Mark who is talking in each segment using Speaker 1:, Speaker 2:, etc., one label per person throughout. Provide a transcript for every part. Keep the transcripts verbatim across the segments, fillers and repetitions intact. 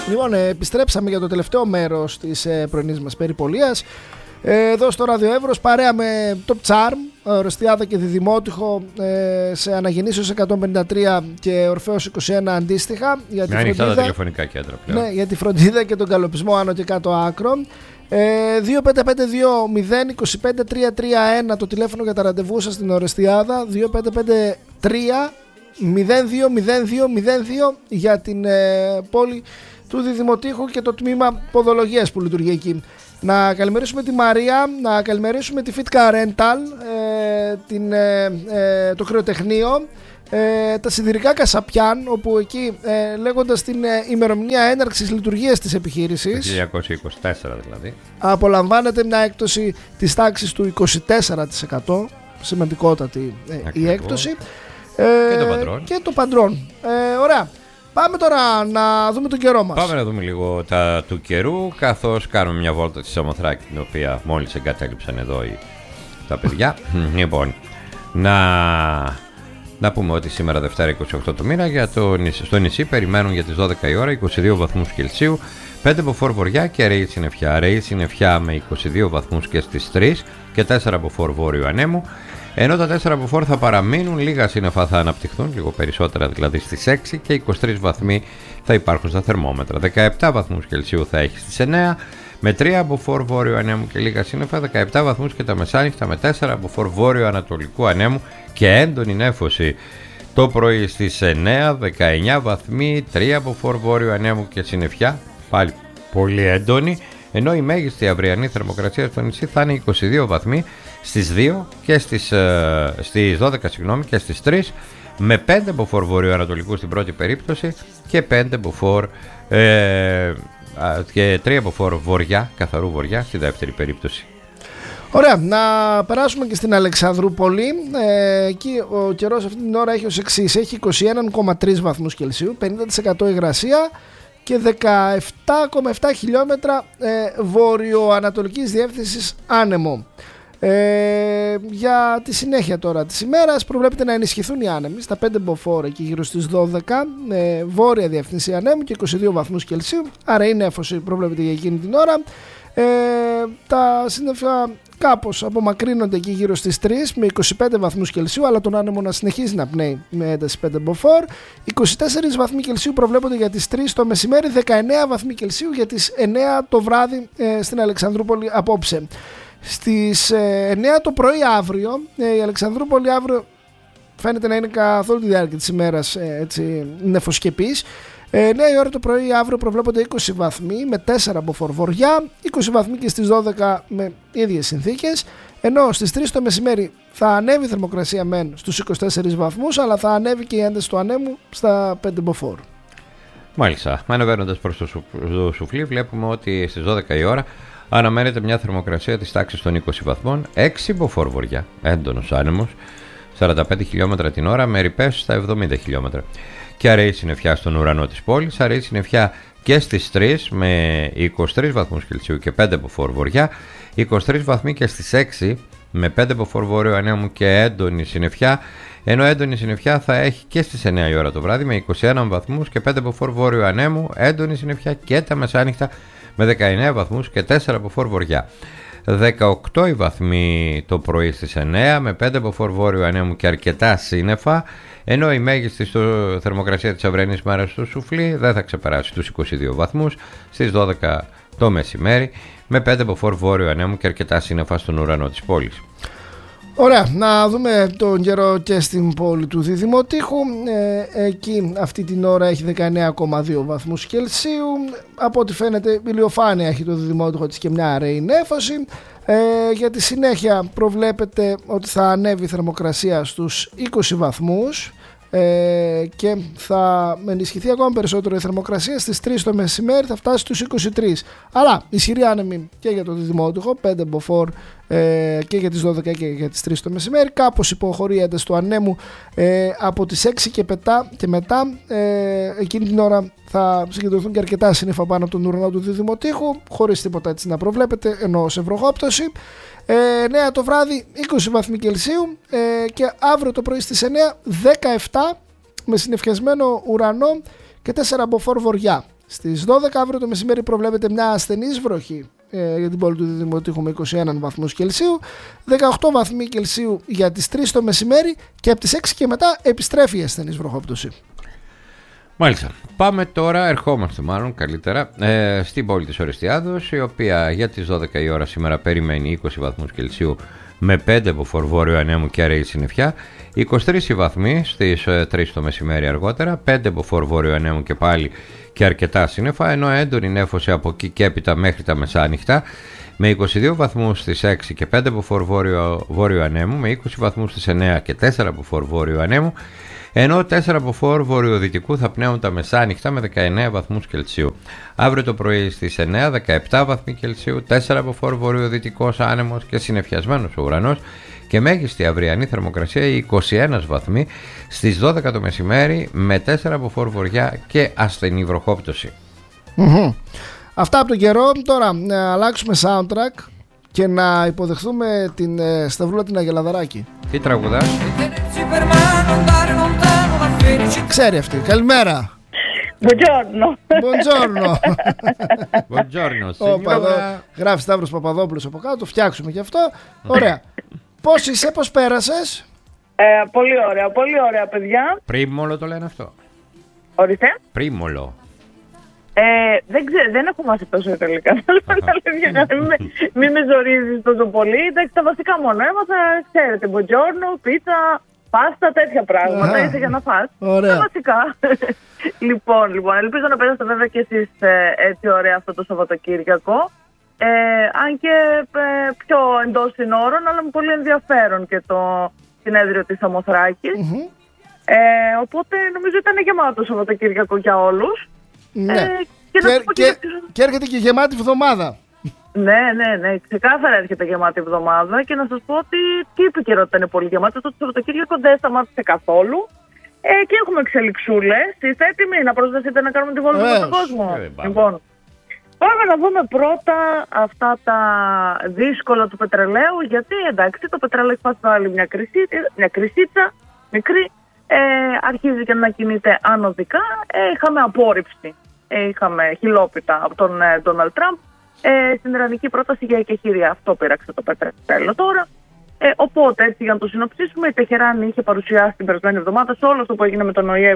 Speaker 1: Λοιπόν, ε, επιστρέψαμε για το τελευταίο μέρος της ε, πρωινής μας περιπολίας. Ε, εδώ στο Ράδιο Εύρος, παρέα με Top Charm, Ορεστιάδα και Διδημότυχο, ε, σε Αναγεννήσεως εκατόν πενήντα τρία και Ορφέως είκοσι ένα αντίστοιχα. Για τη
Speaker 2: ανοιχτά
Speaker 1: φροντίδα,
Speaker 2: τα τηλεφωνικά κέντρα πλέον.
Speaker 1: Ναι, για τη φροντίδα και τον καλοπισμό άνω και κάτω άκρο. Ε, δύο πέντε πέντε δύο μηδέν δύο πέντε τρία τρία ένα το τηλέφωνο για τα ραντεβού σας στην Ορεστιάδα. Δύο πέντε πέντε τρία μηδέν δύο μηδέν δύο μηδέν δύο για την ε, πόλη του Διδημοτήχου και το τμήμα ποδολογίας που λειτουργεί εκεί. Να καλημερίσουμε τη Μαρία, να καλημερίσουμε τη Fitka Rental, ε, την, ε, ε, το κρυοτεχνείο, ε, τα σιδηρικά Κασαπιάν, όπου εκεί ε, λέγοντας την ε, ημερομηνία έναρξης λειτουργίας της επιχείρησης,
Speaker 2: χίλια εννιακόσια είκοσι τέσσερα δηλαδή,
Speaker 1: απολαμβάνεται μια έκπτωση της τάξης του είκοσι τέσσερα τοις εκατό, σημαντικότατη ε, η έκπτωση.
Speaker 2: Ε, και το παντρών.
Speaker 1: Και το παντρών. Ε, ωραία. Πάμε τώρα να δούμε τον καιρό μας.
Speaker 2: Πάμε να δούμε λίγο τα του καιρού, καθώς κάνουμε μια βόλτα στη Σαμοθράκη, την οποία μόλις εγκατέλειψαν εδώ οι, τα παιδιά. Λοιπόν, να, να πούμε ότι σήμερα Δευτέρα είκοσι οκτώ του μήνα για το νησί, στο νησί περιμένουν για τις δώδεκα η ώρα είκοσι δύο βαθμούς Κελσίου, πέντε μποφόρ βορειά και ρέη συννεφιά. Ρέη συννεφιά με είκοσι δύο βαθμούς και στις τρεις και τέσσερα μποφόρ βόρειο ανέμου. Ενώ τα τέσσερα μποφόρ θα παραμείνουν, λίγα σύννεφα θα αναπτυχθούν, λίγο περισσότερα δηλαδή στις έξι και είκοσι τρεις βαθμοί θα υπάρχουν στα θερμόμετρα. δεκαεπτά βαθμούς Κελσίου θα έχει στις εννέα, με τρία μποφόρ βόρειο ανέμου και λίγα σύννεφα, δεκαεπτά βαθμούς και τα μεσάνυχτα με τέσσερα μποφόρ βόρειο ανατολικού ανέμου και έντονη νέφωση. Το πρωί στις εννέα, δεκαεννέα βαθμοί, τρία μποφόρ βόρειο ανέμου και συννεφιά, πάλι πολύ έντονη, ενώ η μέγιστη αυριανή θερμοκρασία στο νησί θα είναι είκοσι δύο βαθμοί στις δύο και στις, ε, στις δώδεκα συγγνώμη, και στις τρεις, με πέντε μποφόρ βορειοανατολικού στην πρώτη περίπτωση και πέντε μποφόρ ε, και τρία μποφόρ βορειά, καθαρού βορειά στη δεύτερη περίπτωση.
Speaker 1: Ωραία, να περάσουμε και στην Αλεξανδρούπολη. Ε, εκεί ο καιρός αυτή την ώρα έχει ως εξής: έχει είκοσι ένα κόμμα τρία βαθμούς Κελσίου, πενήντα τοις εκατό υγρασία και δεκαεπτά κόμμα επτά χιλιόμετρα ε, βορειοανατολικής διεύθυνσης άνεμο. Ε, για τη συνέχεια τώρα της ημέρας προβλέπεται να ενισχυθούν οι άνεμοι στα πέντε μποφόρ εκεί γύρω στις δώδεκα, ε, βόρεια διεύθυνση ανέμου και είκοσι δύο βαθμούς Κελσίου, άρα η νέφωση προβλέπεται για εκείνη την ώρα. Ε, τα σύννεφα κάπως απομακρύνονται εκεί γύρω στις τρεις με είκοσι πέντε βαθμούς Κελσίου, αλλά τον άνεμο να συνεχίζει να πνέει με ένταση πέντε μποφόρ. είκοσι τέσσερις βαθμοί Κελσίου προβλέπονται για τις τρεις το μεσημέρι, δεκαεννέα βαθμοί Κελσίου για τις εννέα το βράδυ ε, στην Αλεξανδρούπολη απόψε. Στις ε, εννέα το πρωί αύριο, ε, η Αλεξανδρούπολη αύριο φαίνεται να είναι καθ' όλη τη διάρκεια της ημέρας ε, έτσι, νεφοσκεπής. εννέα η ώρα το πρωί αύριο προβλέπονται είκοσι βαθμοί με τέσσερα μποφόρ βορειά, είκοσι βαθμοί και στις δώδεκα με ίδιες συνθήκες, ενώ στις τρεις το μεσημέρι θα ανέβει η θερμοκρασία μεν στους είκοσι τέσσερις βαθμούς, αλλά θα ανέβει και η ένταση του ανέμου στα πέντε μποφόρ.
Speaker 2: Μάλιστα, ανεβαίνοντας προς το, σου, το σουφλί βλέπουμε ότι στις δώδεκα η ώρα αναμένεται μια θερμοκρασία της τάξης των είκοσι βαθμών, έξι μποφόρ βορειά, έντονος άνεμος, σαράντα πέντε χιλιόμετρα την ώρα με ρηπές στα εβδομήντα χιλιόμετρα. Και αραιή συννεφιά στον ουρανό της πόλης, αραιή συννεφιά και στις τρεις με είκοσι τρεις βαθμούς Κελσίου και πέντε μποφόρ βορειά, είκοσι τρεις βαθμοί και στις έξι με πέντε μποφόρ βόρειο ανέμου και έντονη συννεφιά, ενώ έντονη συννεφιά θα έχει και στις εννέα η ώρα το βράδυ με είκοσι ένα βαθμούς και πέντε μποφόρ βόρειο ανέμου, έντονη συννεφιά και τα μεσάνυχτα με δεκαεννέα βαθμούς και τέσσερα μποφόρ βορειά. δεκαοκτώ οι βαθμοί το πρωί στις εννέα με πέντε μποφόρ βόρειο ανέμου και αρκετά σύννεφα, ενώ η μέγιστη στο θερμοκρασία της αυριανής μέρας στο σουφλί δεν θα ξεπεράσει τους είκοσι δύο βαθμούς στις δώδεκα το μεσημέρι με πέντε μποφόρ βόρειο ανέμου και αρκετά σύννεφα στον ουρανό της πόλης.
Speaker 1: Ωραία, να δούμε τον καιρό και στην πόλη του Διδημοτήχου. Ε, εκεί αυτή την ώρα έχει δεκαεννέα κόμμα δύο βαθμούς Κελσίου. Από ό,τι φαίνεται ηλιοφάνεια έχει το Διδημότυχο της και μια αραιή νέφωση. Ε, για τη συνέχεια προβλέπεται ότι θα ανέβει η θερμοκρασία στους είκοσι βαθμούς ε, και θα ενισχυθεί ακόμα περισσότερο η θερμοκρασία. Στις τρεις το μεσημέρι θα φτάσει στους είκοσι τρεις. Αλλά ισχυρή άνεμη και για το Διδημότυχο, πέντε μποφόρ ε, και για τις δώδεκα και για τις τρεις το μεσημέρι. Κάπως υποχωρεί η ένταση του ανέμου ε, από τις έξι και, πετά, και μετά. Ε, εκείνη την ώρα θα συγκεντρωθούν και αρκετά σύννεφα πάνω από τον ουρανό του Διδημοτήχου, χωρίς τίποτα έτσι να προβλέπεται, ενώ σε βροχόπτωση. Ε, νέα το βράδυ είκοσι βαθμοί Κελσίου ε, και αύριο το πρωί στις εννέα δεκαεπτά με συννεφιασμένο ουρανό και τέσσερα μποφόρ βορειά. Στις δώδεκα αύριο το μεσημέρι προβλέπεται μια ασθενής βροχή ε, για την πόλη του Δημοτήχου με είκοσι ένα βαθμούς Κελσίου, δεκαοκτώ βαθμοί Κελσίου για τις τρεις το μεσημέρι και από τις έξι και μετά επιστρέφει η ασθενής βροχόπτωση.
Speaker 2: Μάλιστα. Πάμε τώρα, ερχόμαστε μάλλον καλύτερα, ε, στην πόλη της Ορεστιάδος, η οποία για τις δώδεκα η ώρα σήμερα περιμένει είκοσι βαθμούς Κελσίου με πέντε από βόρειο ανέμου και αραιή συννεφιά, είκοσι τρεις οι βαθμοί στις τρεις το μεσημέρι αργότερα, πέντε από βόρειο ανέμου και πάλι και αρκετά σύννεφα, ενώ έντονη νέφωση από εκεί και έπειτα μέχρι τα μεσάνυχτα, με είκοσι δύο βαθμούς στις έξι και πέντε από βόρειο, βόρειο ανέμου, με είκοσι βαθμούς στις εννέα και τέσσερα από βόρειο ανέμου, ενώ τέσσερα από βορειοδυτικού θα πνέουν τα μεσάνυχτα με δεκαεννέα βαθμούς Κελσίου. Αύριο το πρωί στις εννέα, δεκαεπτά βαθμοί Κελσίου, τέσσερα από βορειοδυτικός άνεμος και συννεφιασμένος ο ουρανός και μέγιστη αυριανή θερμοκρασία είκοσι ένα βαθμοί στις δώδεκα το μεσημέρι με τέσσερα από βορειά και ασθενή βροχόπτωση.
Speaker 1: Mm-hmm. Αυτά από τον καιρό. Τώρα να αλλάξουμε soundtrack και να υποδεχθούμε την ε, Σταυρούλα την Αγελαδαράκη.
Speaker 2: Τι τραγουδάς?
Speaker 1: Ξέρει αυτή. Καλημέρα.
Speaker 3: Buongiorno.
Speaker 1: Buongiorno.
Speaker 2: Buongiorno,
Speaker 1: signora. Γράφει Σταύρος Παπαδόπουλος από κάτω, το φτιάξουμε και αυτό. Ωραία. Πώς είσαι, πώς πέρασες?
Speaker 3: Ε, πολύ ωραία, πολύ ωραία παιδιά.
Speaker 2: Πρίμολο το λένε αυτό.
Speaker 3: Ορίστε.
Speaker 2: Πρίμολο.
Speaker 3: Ε, δεν ξέρω, δεν έχω μάθει τόσο Ιταλικά. Μην με ζορίζεις τόσο πολύ. Εντάξει, τα βασικά μόνο έμαθα, ξέρετε, buongiorno, πίτσα, πάστα, τέτοια πράγματα. Είσαι για να φας. Τα βασικά. λοιπόν, λοιπόν, ελπίζω να πέρασετε βέβαια και εσείς ε, έτσι ωραία αυτό το Σαββατοκύριακο. Ε, αν και ε, πιο εντός συνόρων, αλλά με πολύ ενδιαφέρον και το συνέδριο της Σαμοθράκης. Mm-hmm. Ε, οπότε νομίζω ήταν γεμάτο Σαββατοκύριακο για όλους.
Speaker 1: Ναι. Ε, και, και, και, και... και έρχεται και γεμάτη εβδομάδα.
Speaker 3: Ναι, ναι, ναι. Ξεκάθαρα έρχεται γεμάτη εβδομάδα και να σας πω ότι τι επικαιρότητα είναι πολύ γεμάτη. Το Σαββατοκύριακο δεν σταμάτησε καθόλου. Ε, και έχουμε εξελιξούλες. Είστε έτοιμοι να προσδεθείτε να κάνουμε τη βόλτα με τον κόσμο?
Speaker 2: Ε,
Speaker 3: λοιπόν, πάμε να δούμε πρώτα αυτά τα δύσκολα του πετρελαίου. Γιατί εντάξει, το πετρέλαιο έχει πάθει άλλη μια, κρισί, μια κρυσίτσα μικρή. Ε, αρχίζει και να κινείται ανωδικά. Ε, είχαμε απόρριψη. Ε, είχαμε χιλόπιτα από τον Ντόναλντ Τραμπ ε, στην ιρανική πρόταση για εκεχηρία. Αυτό πήραξε το πετρέλαιο τώρα. Ε, οπότε, έτσι για να το συνοψίσουμε, η Τεχεράνη είχε παρουσιάσει την περασμένη εβδομάδα σε όλο αυτό που έγινε με τον ΟΗΕ.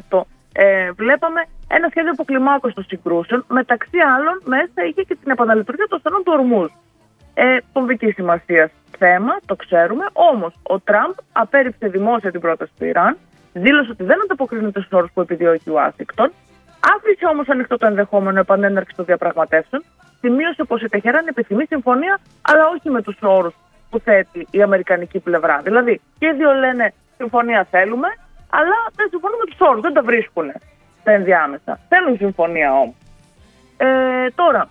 Speaker 3: Ε, βλέπαμε ένα σχέδιο αποκλιμάκωσης των συγκρούσεων. Μεταξύ άλλων, μέσα είχε και την επαναλειτουργία των στενών του Ορμούζ. Ε, Κομβική σημασία θέμα, το ξέρουμε. Όμως, ο Τραμπ απέρριψε δημόσια την πρόταση του Ιράν. Δήλωσε ότι δεν ανταποκρίνεται στους όρους που επιδιώκει η Ουάσιγκτον. Άφησε όμως ανοιχτό το ενδεχόμενο επανέναρξη των διαπραγματεύσεων. Σημείωσε πως η Τεχεράνη επιθυμεί συμφωνία, αλλά όχι με τους όρους που θέτει η αμερικανική πλευρά. Δηλαδή, και οι δύο λένε συμφωνία θέλουμε, αλλά δεν συμφωνούν με τους όρους, δεν τα βρίσκουν τα ενδιάμεσα. Θέλουν συμφωνία όμως. Ε, τώρα,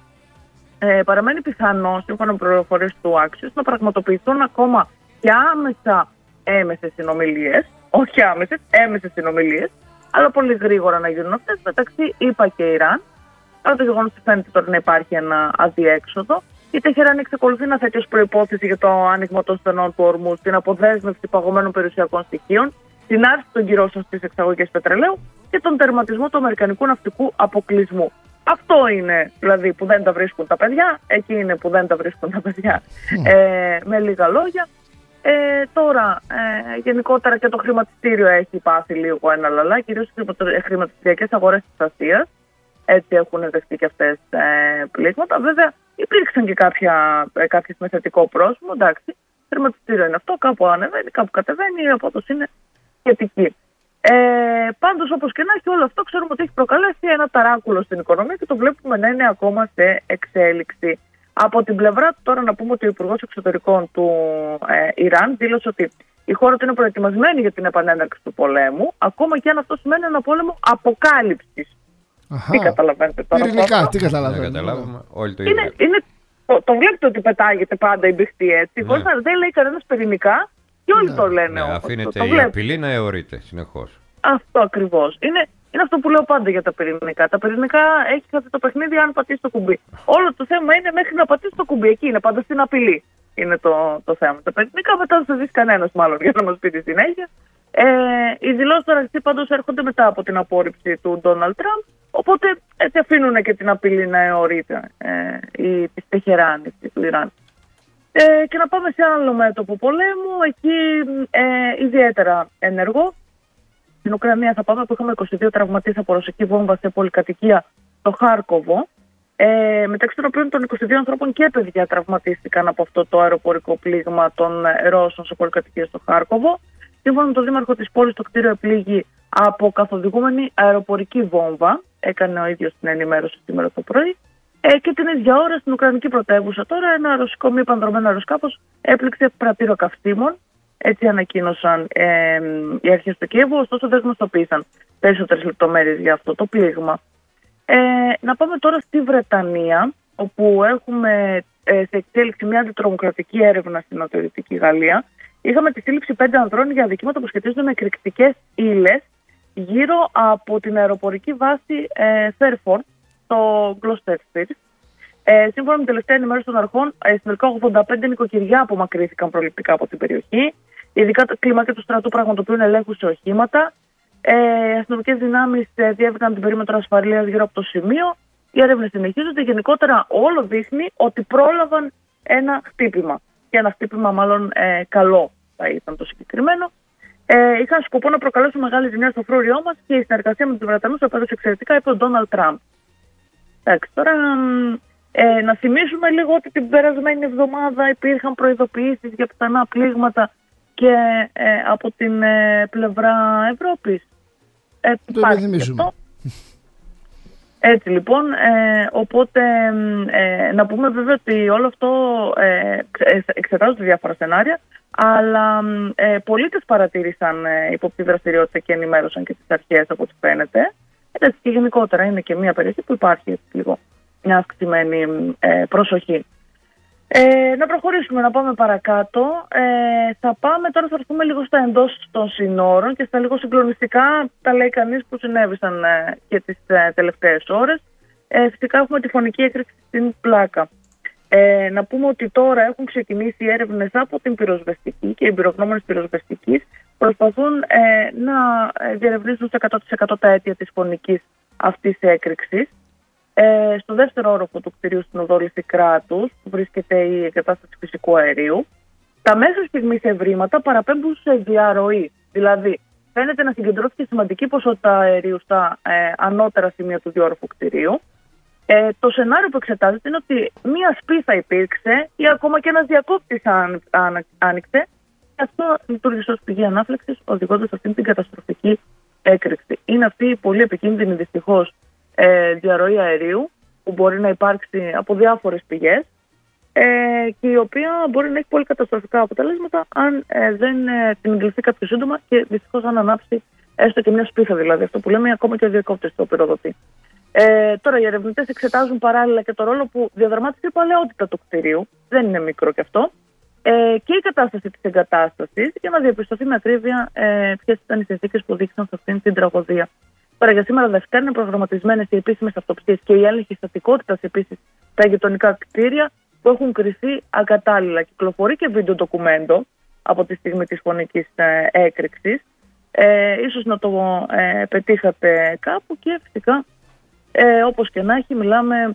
Speaker 3: ε, παραμένει πιθανό, σύμφωνα με πληροφορίες του Axios, να πραγματοποιηθούν ακόμα και άμεσα έμεσες συνομιλίες. Όχι άμεσες, έμεσες συνομιλίες, αλλά πολύ γρήγορα να γίνουν αυτές μεταξύ ΗΠΑ και Ιράν. Αλλά το γεγονός ότι φαίνεται τώρα να υπάρχει ένα αδιέξοδο. Η Τεχεράνη εξακολουθεί να θέτει ως προϋπόθεση για το άνοιγμα των στενών του Ορμούζ την αποδέσμευση παγωμένων περιουσιακών στοιχείων, την άρση των κυρώσεων στις εξαγωγές πετρελαίου και τον τερματισμό του αμερικανικού ναυτικού αποκλεισμού. Αυτό είναι δηλαδή που δεν τα βρίσκουν τα παιδιά, εκεί είναι που δεν τα βρίσκουν τα παιδιά. Mm. Ε, με λίγα λόγια. Ε, τώρα, ε, γενικότερα και το χρηματιστήριο έχει πάθει λίγο ένα λαλά, κυρίως οι χρηματιστηριακές αγορές της Ασίας. Έτσι έχουν δεχτεί και αυτές ε, πλήγματα. Βέβαια, υπήρξαν και κάποια, ε, κάποιες με θετικό πρόσημο. Εντάξει, χρηματιστήριο είναι αυτό, κάπου ανεβαίνει, κάπου κατεβαίνει, η απόδοση είναι σχετική. Ε, πάντως, όπως και να έχει όλο αυτό, ξέρουμε ότι έχει προκαλέσει ένα ταράκουλο στην οικονομία και το βλέπουμε να είναι ακόμα σε εξέλιξη. Από την πλευρά του, τώρα να πούμε ότι ο Υπουργός Εξωτερικών του ε, Ιράν δήλωσε ότι η χώρα του είναι προετοιμασμένη για την επανέναρξη του πολέμου, ακόμα και αν αυτό σημαίνει ένα πόλεμο αποκάλυψης.
Speaker 1: Αχα.
Speaker 3: Τι καταλαβαίνετε τώρα?
Speaker 1: Πυρηνικά, τι καταλαβαίνετε?
Speaker 2: καταλάβουμε. Όλοι το
Speaker 3: είναι, είναι, το, το βλέπετε ότι πετάγεται πάντα η μπιχτή έτσι. Ναι. Χωρίς να δεν λέει κανένας πυρηνικά και όλοι ναι. το λένε.
Speaker 2: Ναι, αφήνεται το, το η απειλή να αιωρείται συνεχώς.
Speaker 3: Αυτό ακριβώς. Είναι, είναι αυτό που λέω πάντα για τα πυρηνικά. Τα πυρηνικά έχει χαθεί το παιχνίδι αν πατήσει το κουμπί. Όλο το θέμα είναι μέχρι να πατήσει το κουμπί. Εκεί είναι πάντα στην απειλή. Είναι το, το θέμα. Τα πυρηνικά μετά δεν θα ζήσει κανένας μάλλον για να μας πει τη συνέχεια. Ε, οι δηλώσεις τώρα πάντως έρχονται μετά από την απόρριψη του Ντόναλντ Τραμπ, οπότε έτσι αφήνουν και την απειλή να αιωρείται ε, η, της Τεχεράνης, του Ιράν. Ε, και να πάμε σε άλλο μέτωπο πολέμου, εκεί ε, ιδιαίτερα ενεργό. Στην Ουκρανία θα πάμε που είχαμε είκοσι δύο τραυματίες από ρωσική βόμβα σε πολυκατοικία στο Χάρκοβο, ε, μεταξύ των οποίων των είκοσι δύο ανθρώπων και παιδιά τραυματίστηκαν από αυτό το αεροπορικό πλήγμα των Ρώσων σε πολυκατοικία στο Χάρκοβο. Σύμφωνα με τον δήμαρχο της πόλης, το κτίριο επλήγει από καθοδηγούμενη αεροπορική βόμβα. Έκανε ο ίδιος την ενημέρωση σήμερα το πρωί. Ε, και την ίδια ώρα στην Ουκρανική πρωτεύουσα τώρα ένα ρωσικό μη επανδρωμένο αεροσκάφος έπληξε πρατήριο καυσίμων. Έτσι ανακοίνωσαν ε, οι αρχές του Κίεβου, ωστόσο δεν γνωστοποίησαν περισσότερες λεπτομέρειες για αυτό το πλήγμα. Ε, να πάμε τώρα στη Βρετανία, όπου έχουμε ε, σε εξέλιξη μια αντιτρομοκρατική έρευνα στην νοτιοδυτική Γαλλία. Είχαμε τη σύλληψη πέντε ανδρών για αδικήματα που σχετίζονται με εκρηκτικές ύλες γύρω από την αεροπορική βάση ε, Fairford στο Gloucestershire. Ε, σύμφωνα με την τελευταία ενημέρωση των αρχών, ε, συνολικά ογδόντα πέντε νοικοκυριά απομακρύνθηκαν προληπτικά από την περιοχή. Ειδικά τα κλίμακα του στρατού πραγματοποιούν ελέγχους σε οχήματα. Ε, οι αστυνομικές δυνάμεις ε, διέβηκαν την περίμετρο ασφαλείας γύρω από το σημείο. Οι έρευνες συνεχίζονται. Γενικότερα, όλο δείχνει ότι πρόλαβαν ένα χτύπημα. Και ένα χτύπημα, μάλλον ε, καλό θα ήταν το συγκεκριμένο. Ε, είχαν σκοπό να προκαλέσουν μεγάλη ζημιά στο φρούριό μας και η συνεργασία με τους Βρετανούς απέδωσε εξαιρετικά, είπε ο Ντόναλντ Τραμπ. Εντάξει, τώρα ε, να θυμίσουμε λίγο ότι την περασμένη εβδομάδα υπήρχαν προειδοποιήσεις για πιθανά πλήγματα και ε, από την ε, πλευρά Ευρώπης. Ε,
Speaker 1: το υπενθυμίζουμε.
Speaker 3: Έτσι λοιπόν, ε, οπότε ε, να πούμε βέβαια ότι όλο αυτό ε, εξετάζονται διάφορα σενάρια, αλλά ε, πολίτες παρατήρησαν ε, υποπτή δραστηριότητα και ενημέρωσαν και τις αρχές από ό,τι φαίνεται. Έτσι και γενικότερα είναι και μια περιοχή που υπάρχει έτσι, λίγο μια αυξημένη ε, προσοχή. Ε, να προχωρήσουμε, να πάμε παρακάτω. Ε, θα πάμε τώρα, θα έρθουμε λίγο στα εντός των συνόρων και στα λίγο συγκλονιστικά, τα λέει κανείς, που συνέβησαν ε, και τις ε, τελευταίες ώρες. Ε, φυσικά έχουμε τη φωνική έκρηξη στην Πλάκα. Ε, να πούμε ότι τώρα έχουν ξεκινήσει έρευνες από την πυροσβεστική και οι εμπειρογνώμονες πυροσβεστικής προσπαθούν ε, να διερευνήσουν σε εκατό τοις εκατό τα αίτια της φωνικής αυτής έκρηξης. Ε, στο δεύτερο όροφο του κτηρίου στην οδό Λυσικράτους που βρίσκεται η εγκατάσταση φυσικού αερίου, τα μέχρι στιγμής ευρήματα παραπέμπουν σε διαρροή. Δηλαδή, φαίνεται να συγκεντρώθηκε σημαντική ποσότητα αερίου στα ε, ανώτερα σημεία του διόροφου κτηρίου. Ε, το σενάριο που εξετάζεται είναι ότι μία σπίθα υπήρξε ή ακόμα και ένας διακόπτης αν, αν, άνοιξε. Και αυτό λειτουργήσε ως πηγή ανάφλεξης, οδηγώντας αυτήν την καταστροφική έκρηξη. Είναι αυτή η πολύ επικίνδυνη δυστυχώς ε, διαρροή αερίου που μπορεί να υπάρξει από διάφορες πηγές ε, και η οποία μπορεί να έχει πολύ καταστροφικά αποτελέσματα αν ε, δεν ε, την εγκληθεί κάποιο σύντομα και δυστυχώς αν ανάψει έστω και μια σπίθα, δηλαδή αυτό που λέμε, ακόμα και ο διακόπτης το πυροδοτεί. Ε, τώρα οι ερευνητές εξετάζουν παράλληλα και το ρόλο που διαδραμάτισε η παλαιότητα του κτηρίου, δεν είναι μικρό κι αυτό, ε, και η κατάσταση της εγκατάστασης για να διαπιστωθεί με ακρίβεια ε, ποιες ήταν οι συνθήκες που οδήγησαν σε αυτήν την τραγωδία. Τώρα για σήμερα Δευτέρα είναι προγραμματισμένες οι επίσημες αυτοψίες και η έλεγχη στατικότητας επίσης στα γειτονικά κτίρια που έχουν κριθεί ακατάλληλα. Κυκλοφορεί και βίντεο ντοκουμέντο από τη στιγμή της φωνικής ε, έκρηξης. Ε, ίσως να το ε, πετύχατε κάπου και φυσικά ε, όπως και να έχει μιλάμε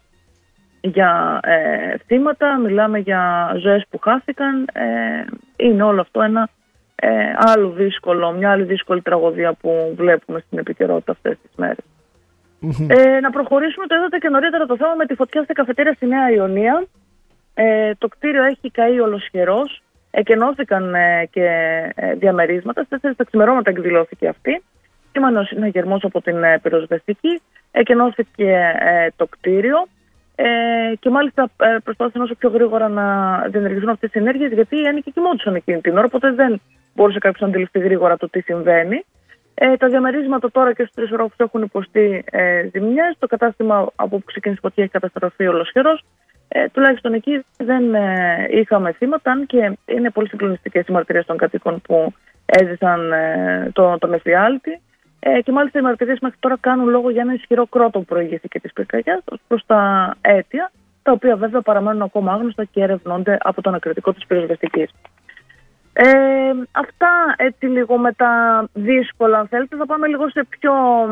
Speaker 3: για ε, θύματα, μιλάμε για ζωές που χάθηκαν. Ε, είναι όλο αυτό ένα ε, άλλο δύσκολο, μια άλλη δύσκολη τραγωδία που βλέπουμε στην επικαιρότητα αυτές τις μέρες. Mm-hmm. Ε, να προχωρήσουμε, το είδατε και νωρίτερα το θέμα με τη φωτιά στην καφετέρια στη Νέα Ιωνία. Ε, το κτίριο έχει καεί ολοσχερός, εκενώθηκαν ε, και ε, διαμερίσματα, στις τέσσερις τα ξημερώματα εκδηλώθηκε αυτή. Σήμανε ο συναγερμός από την ε, πυροσβεστική, εκενώθηκε ε, το κτίριο ε, και μάλιστα ε, προσπάθησαν όσο πιο γρήγορα να διενεργηθούν αυτές τις ενέργειες, γιατί οι ένοικοι κοιμόντουσαν εκείνη την ώρα, οπότε δεν μπορούσε κάποιος να αντιληφθεί γρήγορα το τι συμβαίνει. Ε, τα διαμερίσματα τώρα και στους τρεις ορόφους έχουν υποστεί ε, ζημιές. Το κατάστημα από όπου ξεκίνησε η φωτιά έχει καταστραφεί ολοσχερός. Ε, τουλάχιστον εκεί δεν ε, είχαμε θύματα, αν και είναι πολύ συγκλονιστικές οι μαρτυρίες των κατοίκων που έζησαν ε, τον το εφιάλτη. Ε, και μάλιστα οι μαρτυρίες μέχρι τώρα κάνουν λόγο για ένα ισχυρό κρότο που προηγήθηκε της πυρκαγιάς ως προς τα αίτια, τα οποία βέβαια παραμένουν ακόμα άγνωστα και ερευνώνται από το ανακριτικό της πυροσβεστικής. Ε, αυτά έτσι λίγο με τα δύσκολα, αν θέλετε. Θα πάμε λίγο σε πιο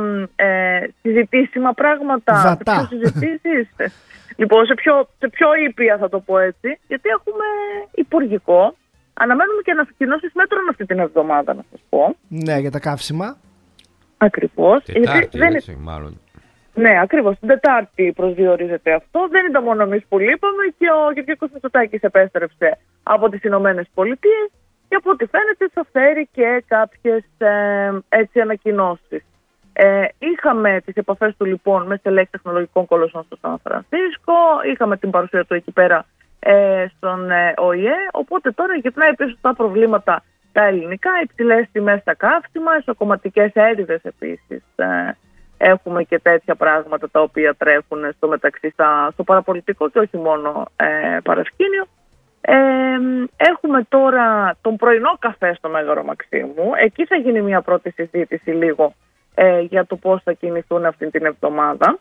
Speaker 3: ε, συζητήσιμα πράγματα.
Speaker 1: Βατά.
Speaker 3: Σε πιο συζητήσεις. Λοιπόν, σε πιο, σε πιο ήπια θα το πω έτσι. Γιατί έχουμε υπουργικό. Αναμένουμε και ανακοινώσεις μέτρων αυτή την εβδομάδα, να σας πω.
Speaker 1: Ναι, για τα καύσιμα.
Speaker 3: Ακριβώς.
Speaker 2: Τετάρτη,
Speaker 3: δεν...
Speaker 2: έτσι, μάλλον.
Speaker 3: Ναι, ακριβώς. Την Τετάρτη προσδιορίζεται αυτό. Δεν ήταν μόνο εμείς που λείπαμε, και ο Κυριάκος Μητσοτάκης επέστρεψε από τις Ηνωμένες Πολιτείες και από ό,τι φαίνεται θα φέρει και κάποιες ε, έτσι ανακοινώσεις. Ε, είχαμε τις επαφές του λοιπόν με στελέχη τεχνολογικών κολοσσών στο Σαν Φρανσίσκο, είχαμε την παρουσία του εκεί πέρα ε, στον ε, Ο Η Ε, οπότε τώρα γυρνάει πίσω στα προβλήματα τα ελληνικά, υψηλές τιμές στα καύσιμα, ισοκομματικές έρηδες επίσης. Ε, έχουμε και τέτοια πράγματα τα οποία τρέχουν στο μεταξύ στα, στο παραπολιτικό και όχι μόνο ε, παρασκήνιο. Ε, έχουμε τώρα τον πρωινό καφέ στο Μέγαρο Μαξίμου. Εκεί θα γίνει μια πρώτη συζήτηση λίγο ε, για το πώς θα κινηθούν αυτή την εβδομάδα.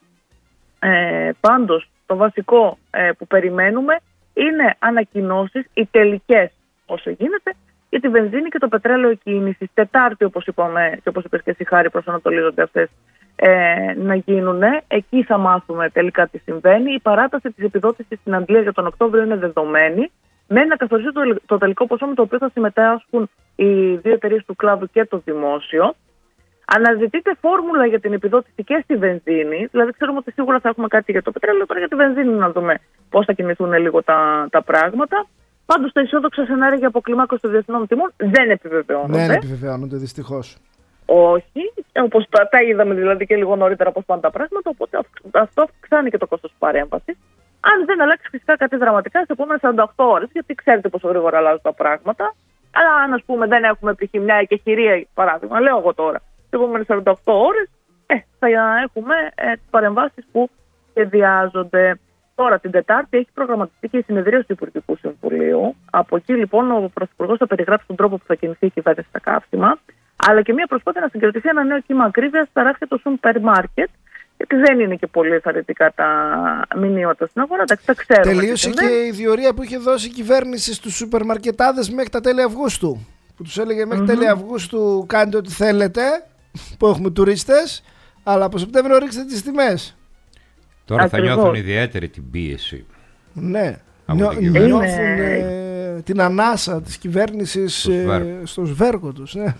Speaker 3: Ε, πάντως το βασικό ε, που περιμένουμε είναι ανακοινώσεις, οι τελικές όσο γίνεται, για τη βενζίνη και το πετρέλαιο κίνησης. Τετάρτη, όπως είπαμε και όπως είπες και εσύ Χάρη, προσανατολίζονται αυτές ε, να γίνουν. Εκεί θα μάθουμε τελικά τι συμβαίνει. Η παράταση της επιδότησης στην Αγγλία για τον Οκτώβριο είναι δεδομένη. Μένει να καθοριστεί το, το τελικό ποσό με το οποίο θα συμμετάσχουν οι δύο εταιρείες του κλάδου και το δημόσιο. Αναζητείται φόρμουλα για την επιδότηση και στη βενζίνη. Δηλαδή, ξέρουμε ότι σίγουρα θα έχουμε κάτι για το πετρέλαιο. Τώρα για τη βενζίνη να δούμε πώς θα κινηθούν λίγο τα, τα πράγματα. Πάντως, τα αισιόδοξα σενάρια για αποκλιμάκωση των διεθνών τιμών δεν επιβεβαιώνονται.
Speaker 1: Δεν επιβεβαιώνονται, δυστυχώς.
Speaker 3: Όχι, όπως τα, τα είδαμε δηλαδή και λίγο νωρίτερα πώς πάνε τα πράγματα. Οπότε αυτό αυξάνει και το κόστος της παρέμβασης. Αν δεν αλλάξει φυσικά κάτι δραματικά στις επόμενες σαράντα οκτώ ώρες, γιατί ξέρετε πόσο γρήγορα αλλάζουν τα πράγματα. Αλλά αν ας πούμε δεν έχουμε π.χ. μια εκεχηρία, παράδειγμα, λέω εγώ τώρα, στις επόμενες σαράντα οκτώ ώρες, ε, θα έχουμε ε, τις παρεμβάσεις που σχεδιάζονται. Τώρα την Τετάρτη έχει προγραμματιστεί και η συνεδρίαση του Υπουργικού Συμβουλίου. Από εκεί λοιπόν ο Πρωθυπουργός θα περιγράψει τον τρόπο που θα κινηθεί η κυβέρνηση στα καύσιμα, αλλά και μια προσπάθεια να συγκρατηθεί ένα νέο κύμα ακρίβειας στα ράφια του σούπερ μάρκετ. Γιατί δεν είναι και πολύ ενθαρρυντικά τα μηνύματα στην αγορά. Τα ξέρουμε.
Speaker 1: Τελείωσε και η διορία που είχε δώσει η κυβέρνηση στους σούπερ μαρκετάδες μέχρι τα τέλη Αυγούστου. Που τους έλεγε μέχρι mm-hmm. τέλη Αυγούστου κάντε ό,τι θέλετε, που έχουμε τουρίστες, αλλά από Σεπτέμβριο ρίξτε τις τιμές.
Speaker 2: Τώρα
Speaker 3: Ακριβώς.
Speaker 2: θα νιώθουν ιδιαίτερη την πίεση.
Speaker 1: Ναι.
Speaker 2: Νιώ,
Speaker 1: νιώθουν ε, την ανάσα της κυβέρνησης στο, ε, στο σβέρκο τους. Ναι.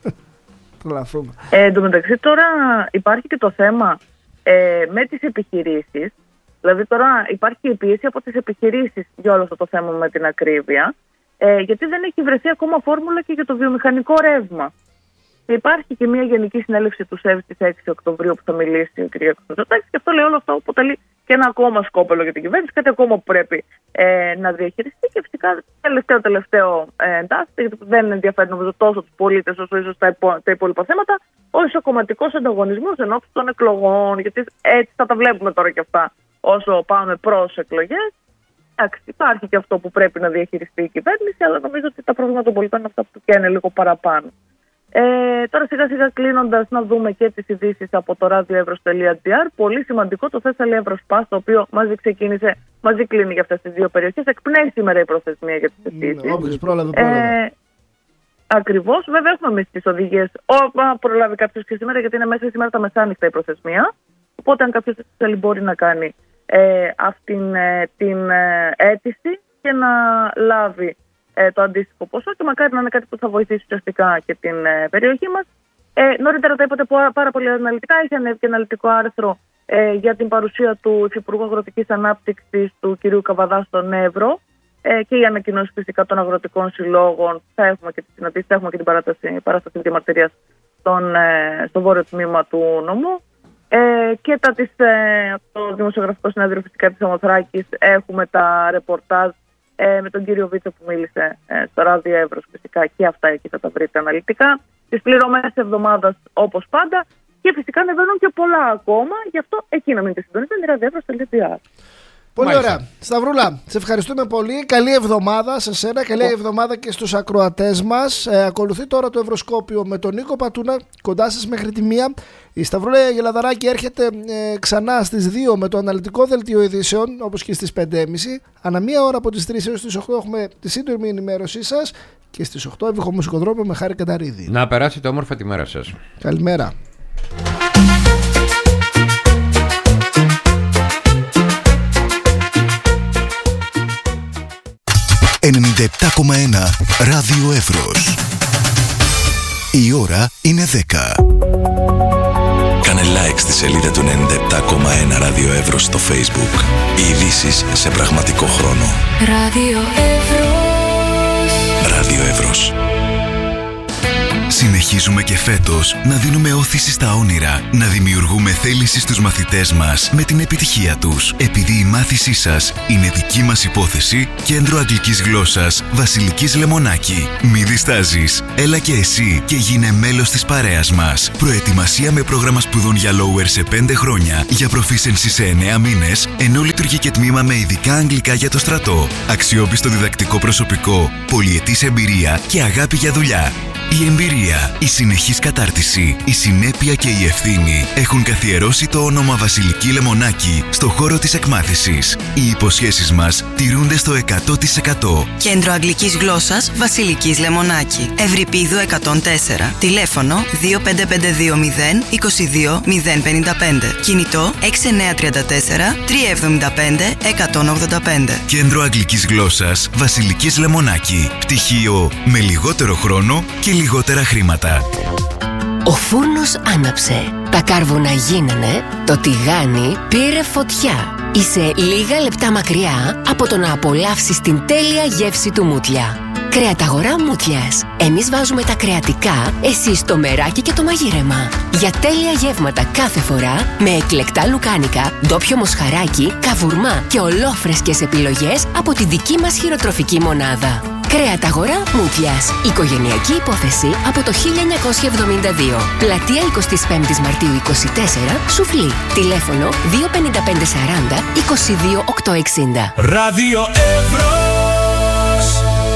Speaker 1: Τρελαθούμε.
Speaker 3: Ε, εν τω μεταξύ τώρα υπάρχει και το θέμα ε, με τις επιχειρήσεις. Δηλαδή τώρα υπάρχει και η πίεση από τις επιχειρήσεις για όλο αυτό το θέμα με την ακρίβεια. Ε, γιατί δεν έχει βρεθεί ακόμα φόρμουλα και για το βιομηχανικό ρεύμα. Και υπάρχει και μια γενική συνέλευση του ΣΕΒ στις έξι Οκτωβρίου που θα μιλήσει ο κ. Μητσοτάκης, και αυτό λέει όλο αυτό αποτελεί και ένα ακόμα σκόπελο για την κυβέρνηση, κάτι ακόμα που πρέπει ε, να διαχειριστεί. Και φυσικά τελευταίο τελευταίο ε, εντάσσεται, γιατί δεν ενδιαφέρει νομίζω τόσο τους πολίτες όσο ίσως τα, υπό, τα υπόλοιπα θέματα, ο ισοκομματικός ανταγωνισμός ενώπιση των εκλογών. Γιατί έτσι θα τα βλέπουμε τώρα και αυτά όσο πάμε προς εκλογές. Εντάξει, υπάρχει και αυτό που πρέπει να διαχειριστεί η κυβέρνηση, αλλά νομίζω ότι τα προβλήματα των πολιτών είναι αυτά που καίνε λίγο παραπάνω. Ε, τώρα σιγά σιγά κλείνοντας να δούμε και τις ειδήσεις από το radioevros τελεία gr. Πολύ σημαντικό το Thessaly Evros Pass, το οποίο μαζί ξεκίνησε, μαζί κλείνει για αυτές τις δύο περιοχές. Εκπνέει σήμερα η προθεσμία για τις ειδήσεις.
Speaker 1: Όποιος πρόλαβε, πρόλαβε.
Speaker 3: Ε, ακριβώς. Βέβαια έχουμε εμείς τις οδηγίες. Ωπα, προλάβει κάποιος και σήμερα, γιατί είναι μέχρι σήμερα τα μεσάνυχτα η προθεσμία. Οπότε αν κάποιος θέλει μπορεί να κάνει ε, αυτήν ε, την ε, αίτηση και να λάβει Ε, το αντίστοιχο ποσό, και μακάρι να είναι κάτι που θα βοηθήσει ουσιαστικά και την ε, περιοχή μας. Ε, νωρίτερα τα είπατε πάρα πολύ αναλυτικά. Είχε ανέβει και αναλυτικό άρθρο ε, για την παρουσία του Υφυπουργού Αγροτικής Ανάπτυξης του κ. Καβαδά στον Εύρο ε, και οι ανακοινώσεις φυσικά των αγροτικών συλλόγων. Θα έχουμε και τις συναντήσεις, θα έχουμε και την παράσταση, παράσταση διαμαρτυρίας στον, ε, στο βόρειο τμήμα του νομού. Ε, και τα της, ε, το Δημοσιογραφικό Συνέδριο φυσικά της Σαμοθράκης έχουμε τα ρεπορτάζ Ε, με τον κύριο Βίτσο που μίλησε ε, στο Ράδιο Εύρος, φυσικά και αυτά εκεί θα τα βρείτε αναλυτικά. Τις πληρωμές της εβδομάδας όπως πάντα, και φυσικά ανεβαίνουν και πολλά ακόμα, γι' αυτό εκεί να μείνετε συντονισμένοι, ράδιο εύρος τελεία gr.
Speaker 1: Πολύ
Speaker 2: Μάλιστα.
Speaker 1: ωραία. Σταυρούλα, σε ευχαριστούμε πολύ. Καλή εβδομάδα σε σένα, καλή εβδομάδα και στους ακροατές μας. Ε, ακολουθεί τώρα το Ευρωσκόπιο με τον Νίκο Πατούνα, κοντά σας μέχρι τη μία. Η Σταυρούλα Γελαδαράκη έρχεται ε, ξανά στις δύο με το αναλυτικό δελτίο ειδήσεων, όπως και στις πέντε και μισή. Ανά μία ώρα από τις τρεις έως τις οκτώ έχουμε τη σύντομη ενημέρωσή σας. και στις οκτώ Εύβουχο Μουσικοδρόμιο με Χάρη Καταρίδη.
Speaker 2: Να περάσετε όμορφα τη μέρα σας.
Speaker 1: Καλημέρα.
Speaker 4: ενενήντα επτά κόμμα ένα Ράδιο Εύρος. Η ώρα είναι δέκα. Κάνε like στη σελίδα του ενενήντα επτά κόμμα ένα Ράδιο Εύρος στο Facebook. Οι ειδήσεις σε πραγματικό χρόνο.
Speaker 5: Ράδιο Εύρος.
Speaker 4: Ράδιο Εύρος. Συνεχίζουμε και φέτος να δίνουμε όθηση στα όνειρα, να δημιουργούμε θέληση στους μαθητές μας με την επιτυχία τους. Επειδή η μάθησή σας είναι δική μας υπόθεση, Κέντρο Αγγλικής Γλώσσας Βασιλικής Λεμονάκη. Μη διστάζεις, έλα και εσύ και γίνε μέλος της παρέας μας. Προετοιμασία με πρόγραμμα σπουδών για Lower σε πέντε χρόνια, για Proficiency σε εννέα μήνες, ενώ λειτουργεί και τμήμα με ειδικά αγγλικά για το στρατό. Αξιόπιστο διδακτικό προσωπικό, πολυετής εμπειρία και αγάπη για δουλειά. Η εμπειρία, η συνεχής κατάρτιση, η συνέπεια και η ευθύνη έχουν καθιερώσει το όνομα Βασιλική Λεμονάκη στο χώρο της εκμάθησης. Οι υποσχέσεις μας τηρούνται στο εκατό τοις εκατό.
Speaker 6: Κέντρο Αγγλικής Γλώσσας Βασιλικής Λεμονάκη. Ευρυπίδου εκατόν τέσσερα. Τηλέφωνο δύο πέντε πέντε δύο μηδέν είκοσι δύο μηδέν πενήντα πέντε. Κινητό έξι εννιά τρία τέσσερα τρία εβδομήντα πέντε εκατόν ογδόντα πέντε.
Speaker 4: Κέντρο Αγγλικής Γλώσσας Βασιλικής Λεμονάκη. Πτυχίο με λιγότερο χρόνο και λιγότερα χρήματα.
Speaker 5: Ο φούρνος άναψε. Τα κάρβουνα γίνανε. Το τηγάνι πήρε φωτιά. Είσαι λίγα λεπτά μακριά από το να απολαύσεις την τέλεια γεύση του Μούτλια. Κρεαταγορά Μούτλιας. Εμείς βάζουμε τα κρεατικά, εσείς το μεράκι και το μαγείρεμα. Για τέλεια γεύματα κάθε φορά, με εκλεκτά λουκάνικα, ντόπιο μοσχαράκι, καβουρμά και ολόφρεσκες επιλογές από τη δική μας χειροτροφική μονάδα. Κρεαταγορά Μούτλιας. Οικογενειακή υπόθεση από το χίλια εννιακόσια εβδομήντα δύο. Πλατεία εικοστή πέμπτη Μαρτίου είκοσι τέσσερα, Σουφλή. Τηλέφωνο δύο πέντε πέντε σαράντα είκοσι δύο οκτακόσια εξήντα.
Speaker 7: Ράδιο Εύρος.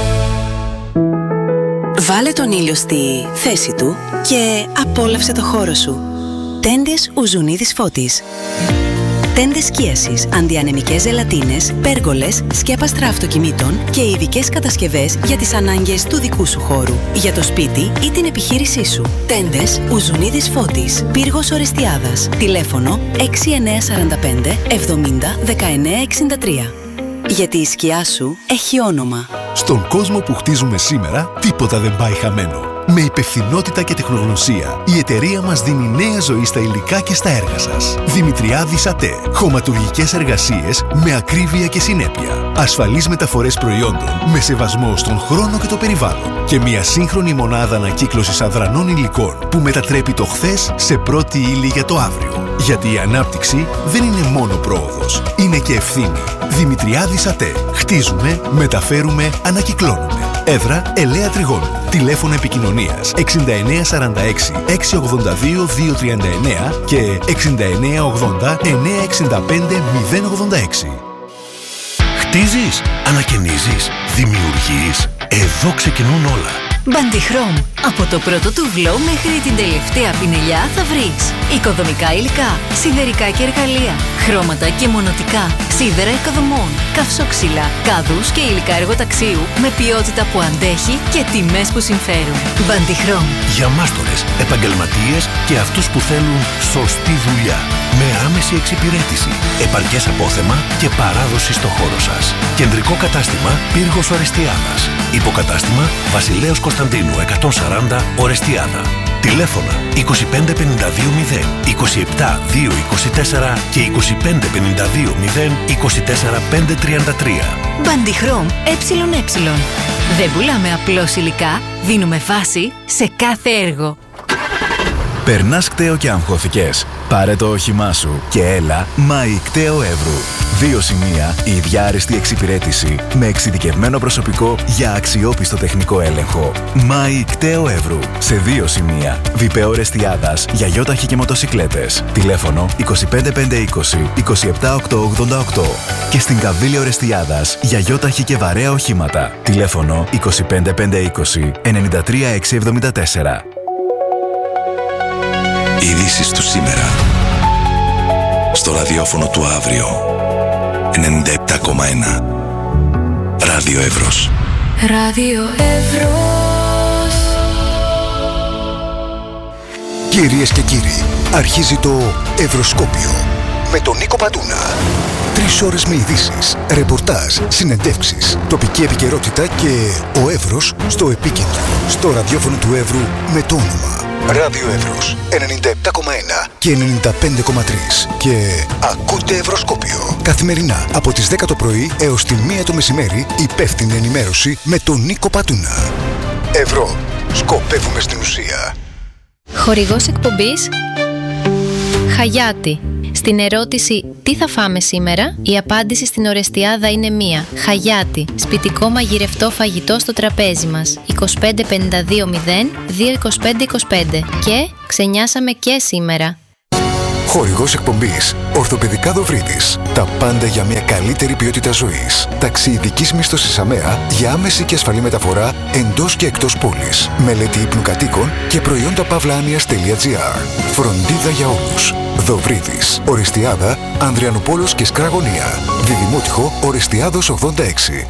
Speaker 6: Βάλε τον ήλιο στη θέση του και απόλαυσε το χώρο σου. Τέντες Ουζουνίδης Φώτης. Τέντες σκίασης, αντιανεμικές ζελατίνες, πέργολες, σκέπαστρα αυτοκινήτων και ειδικές κατασκευές για τις ανάγκες του δικού σου χώρου, για το σπίτι ή την επιχείρησή σου. Τέντες Ουζουνίδης Φώτης, Πύργος Ορεστιάδας. Τηλέφωνο έξι εννιά τέσσερα πέντε εβδομήντα δεκαεννέα εξήντα τρία. Γιατί η σκιά σου έχει όνομα.
Speaker 8: Στον κόσμο που χτίζουμε σήμερα, τίποτα δεν πάει χαμένο. Με υπευθυνότητα και τεχνογνωσία, η εταιρεία μας δίνει νέα ζωή στα υλικά και στα έργα σας. Δημητριάδης ΑΤΕ. Χωματουργικές εργασίες με ακρίβεια και συνέπεια. Ασφαλείς μεταφορές προϊόντων με σεβασμό στον χρόνο και το περιβάλλον. Και μια σύγχρονη μονάδα ανακύκλωσης αδρανών υλικών που μετατρέπει το χθες σε πρώτη ύλη για το αύριο. Γιατί η ανάπτυξη δεν είναι μόνο πρόοδος, είναι και ευθύνη. Δημητριάδης ΑΤΕ. Χτίζουμε, μεταφέρουμε, ανακυκλώνουμε. Έδρα Ελαία Τριγώνου. Τηλέφωνο επικοινωνίας εξήντα εννέα σαράντα έξι εξακόσια ογδόντα δύο διακόσια τριάντα εννέα και εξήντα εννέα ογδόντα εννέα εξήντα πέντε μηδέν ογδόντα έξι.
Speaker 4: Χτίζεις, ανακαινίζεις, δημιουργείς. Εδώ ξεκινούν όλα.
Speaker 5: Μπαντιχρόμ. Από το πρώτο τουβλό μέχρι την τελευταία πινελιά θα βρεις οικοδομικά υλικά, σιδερικά και εργαλεία, χρώματα και μονοτικά, σίδερα οικοδομών, καυσόξυλα, κάδους και υλικά εργοταξίου με ποιότητα που αντέχει και τιμές που συμφέρουν. Μπαντιχρόμ.
Speaker 4: Για μάστορες, επαγγελματίες και αυτούς που θέλουν σωστή δουλειά. Με άμεση εξυπηρέτηση, επαρκές απόθεμα και παράδοση στο χώρο σας. Κεντρικό κατάστημα Πύργος Ορεστιάδας. Υποκατάστημα Βασιλέως Κωνσταντίνου εκατόν σαράντα Ορεστιάδα. Τηλέφωνα είκοσι πέντε πενήντα δύο μηδέν είκοσι επτά δύο είκοσι τέσσερα και είκοσι πέντε πενήντα δύο μηδέν είκοσι τέσσερα πέντε τριάντα τρία.
Speaker 5: Μπαντιχρόμ ΕΕ. Δεν πουλάμε απλώς υλικά, δίνουμε βάση σε κάθε έργο.
Speaker 8: Περνάς κταίο και αγχώθηκες? Πάρε το όχημά σου και έλα Μάη Κταίο Εύρου. Δύο σημεία, η διάρρηστη εξυπηρέτηση με εξειδικευμένο προσωπικό για αξιόπιστο τεχνικό έλεγχο. Μάη Κταίο Εύρου. Σε δύο σημεία, Βιπεό Ορεστιάδας για γιόταχη και μοτοσικλέτες. Τηλέφωνο είκοσι πέντε πεντακόσια είκοσι είκοσι επτά οκτακόσια ογδόντα οκτώ. Και στην Καβίλη Ορεστιάδας για γιόταχη και βαρέα οχήματα. Τηλέφωνο είκοσι πέντε πεντακόσια είκοσι ενενήντα τρία εξακόσια εβδομήντα τέσσερα.
Speaker 4: Ειδήσεις του σήμερα. Στο ραδιόφωνο του αύριο. ενενήντα επτά κόμμα ένα. Ράδιο Εύρος.
Speaker 9: Ράδιο Εύρος.
Speaker 8: Κυρίες και κύριοι, αρχίζει το Ευρωσκόπιο με τον Νίκο Πατούνα. Τρεις ώρες με ειδήσεις, ρεπορτάζ, συνεντεύξεις, τοπική επικαιρότητα και ο Εύρος στο επίκεντρο. Στο ραδιόφωνο του Εύρου με το όνομα Ράδιο Εύρος ενενήντα επτά κόμμα ένα και ενενήντα πέντε κόμμα τρία. Και ακούτε Ευρωσκόπιο καθημερινά από τις δέκα το πρωί έως τη μία το μεσημέρι. Υπεύθυνη ενημέρωση με τον Νίκο Πατούνα. Ευρώ. Σκοπεύουμε στην ουσία.
Speaker 10: Χορηγός εκπομπής Χαγιάτι. Στην ερώτηση «Τι θα φάμε σήμερα?», η απάντηση στην Ορεστιάδα είναι μία. Χαγιάτι. Σπιτικό μαγειρευτό φαγητό στο τραπέζι μας. είκοσι πέντε πενήντα δύο μηδέν δύο είκοσι πέντε είκοσι πέντε. Και ξενιάσαμε και σήμερα.
Speaker 8: Χορηγός εκπομπής Ορθοπαιδικά Δοβρίδης. Τα πάντα για μια καλύτερη ποιότητα ζωής. Ταξιειδικής μίσθωσης ΑΜΕΑ για άμεση και ασφαλή μεταφορά εντός και εκτός πόλης. Μελέτη ύπνου κατοίκων και προϊόντα παύλα-άνοιας.gr. Φροντίδα για όλους. Δοβρίδης. Ορεστιάδα, Ανδριανούπολος και Σκραγωνία. Διδημότυχο Ορεστιάδος ογδόντα έξι.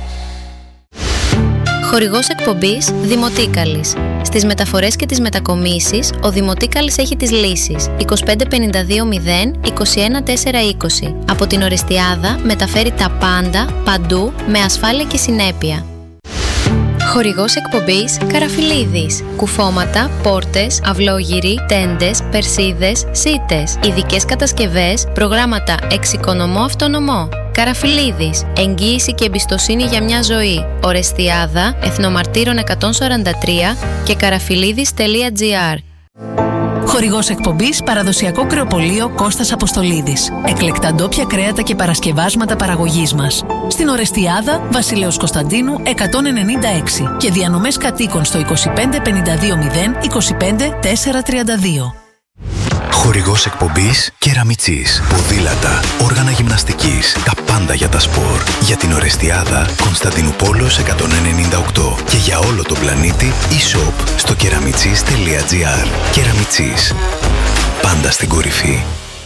Speaker 10: Χορηγός εκπομπής Δημοτίκαλης. Στις μεταφορές και τις μετακομίσεις, ο Δημοτίκαλης έχει τις λύσεις είκοσι πέντε πενήντα δύο μηδέν είκοσι ένα τέσσερα είκοσι. Από την Ορεστιάδα μεταφέρει τα πάντα, παντού, με ασφάλεια και συνέπεια. Χορηγός εκπομπής Καραφιλίδης. Κουφώματα, πόρτες, αυλόγυροι, τέντες, περσίδες, σίτες. Ειδικές κατασκευές, προγράμματα εξοικονομώ αυτονομώ. Καραφιλίδης. Εγγύηση και εμπιστοσύνη για μια ζωή. Ορεστιάδα, Εθνομαρτύρων εκατόν σαράντα τρία και καραφιλίδης τελεία τζι άρ.
Speaker 11: Χορηγός εκπομπής Παραδοσιακό Κρεοπωλείο Κώστας Αποστολίδης. Εκλεκτά ντόπια κρέατα και παρασκευάσματα παραγωγής μας. Στην Ορεστιάδα, Βασιλέως Κωνσταντίνου εκατόν ενενήντα έξι και διανομές κατοίκων στο είκοσι πέντε πενήντα δύο μηδέν είκοσι πέντε τέσσερα τριάντα δύο.
Speaker 4: Χορηγός εκπομπής Κεραμιτσής. Ποδήλατα, όργανα γυμναστικής, τα πάντα για τα σπορ. Για την Ορεστιάδα, Κωνσταντινούπολος εκατόν ενενήντα οκτώ. Και για όλο τον πλανήτη, e-shop στο κεραμιτσής τελεία τζι άρ. Κεραμιτσής. Πάντα στην κορυφή.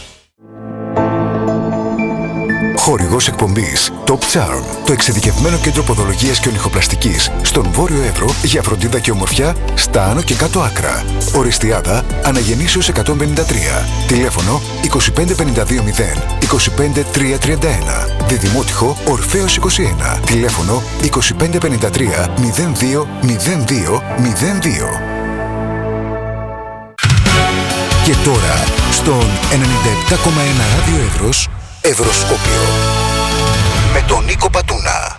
Speaker 8: Χορηγός εκπομπής Top Charm, το εξειδικευμένο κέντρο ποδολογίας και ονυχοπλαστικής στον Βόρειο Εύρο για φροντίδα και ομορφιά στα άνω και κάτω άκρα. Ορεστιάδα, Αναγεννήσεως εκατόν πενήντα τρία. Τηλέφωνο είκοσι πέντε πενήντα δύο μηδέν είκοσι πέντε τρία τριάντα ένα. Διδημότυχο Ορφέως είκοσι ένα. Τηλέφωνο είκοσι πέντε πενήντα τρία μηδέν δύο μηδέν δύο μηδέν δύο. Και τώρα, στον ενενήντα επτά κόμμα ένα Ράδιο Εύρος, Ευρωσκόπιο με τον Νίκο Πατούνα.